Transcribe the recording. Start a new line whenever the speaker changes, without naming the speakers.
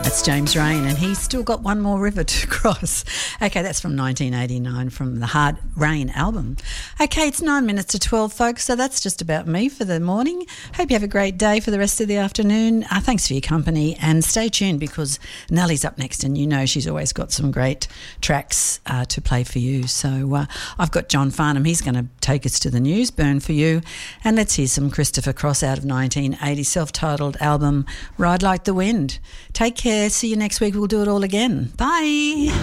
That's James Rain, and he's still got one more river to cross. Okay, that's from 1989 from the Hard Rain album. Okay, it's 9 minutes to 12, folks, so that's just about me for the morning. Hope you have a great day for the rest of the afternoon. Thanks for your company, and stay tuned because Nellie's up next, and you know she's always got some great tracks to play for you. So I've got John Farnham. He's going to take us to the news, Burn for You, and let's hear some Christopher Cross out of 1980, self-titled album, Ride Like the Wind. Take care. See you next week. We'll do it all again. Bye.